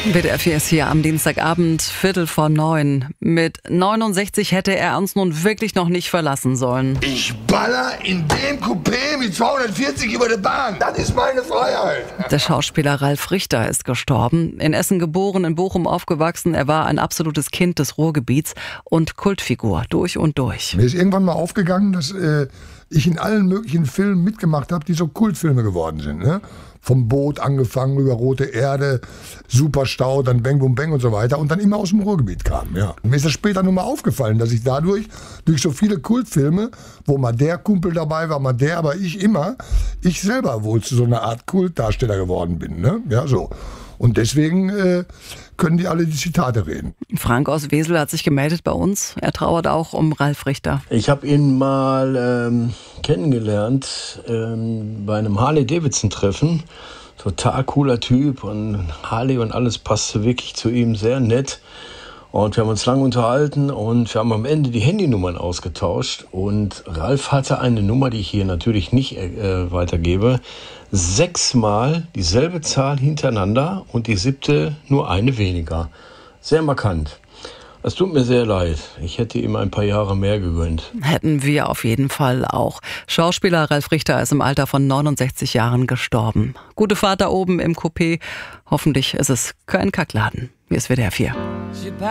WDR 4 ist hier am Dienstagabend, 8:45. Mit 69 hätte er uns nun wirklich noch nicht verlassen sollen. Ich baller in dem Coupé mit 240 über die Bahn. Das ist meine Freiheit. Der Schauspieler Ralf Richter ist gestorben. In Essen geboren, in Bochum aufgewachsen. Er war ein absolutes Kind des Ruhrgebiets und Kultfigur durch und durch. Mir ist irgendwann mal aufgegangen, dass ich in allen möglichen Filmen mitgemacht habe, die so Kultfilme geworden sind. Ne? Vom Boot angefangen, über Rote Erde, Superstau, dann Bang Boom Bang und so weiter und dann immer aus dem Ruhrgebiet kam. Ja. Und mir ist das später nur mal aufgefallen, dass ich dadurch, durch so viele Kultfilme, wo mal der Kumpel dabei war, mal der, aber ich selber wohl zu so einer Art Kultdarsteller geworden bin. Ne? Ja, so. Und deswegen können die alle die Zitate reden. Frank aus Wesel hat sich gemeldet bei uns. Er trauert auch um Ralf Richter. Ich habe ihn mal kennengelernt bei einem Harley-Davidson-Treffen. Total cooler Typ und Harley und alles passte wirklich zu ihm, sehr nett. Und wir haben uns lange unterhalten und wir haben am Ende die Handynummern ausgetauscht. Und Ralf hatte eine Nummer, die ich hier natürlich nicht weitergebe. 6-mal dieselbe Zahl hintereinander und die 7. nur eine weniger. Sehr markant. Es tut mir sehr leid. Ich hätte ihm ein paar Jahre mehr gegönnt. Hätten wir auf jeden Fall auch. Schauspieler Ralf Richter ist im Alter von 69 Jahren gestorben. Gute Fahrt da oben im Coupé. Hoffentlich ist es kein Kackladen. Hier ist WDR 4.